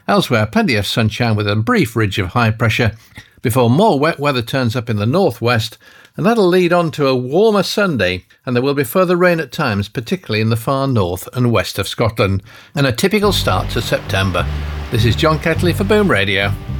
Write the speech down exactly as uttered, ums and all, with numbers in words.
Elsewhere, plenty of sunshine with a brief ridge of high pressure before more wet weather turns up in the northwest, and that'll lead on to a warmer Sunday, and there will be further rain at times, particularly in the far north and west of Scotland, and a typical start to September. This is John Ketley for Boom Radio.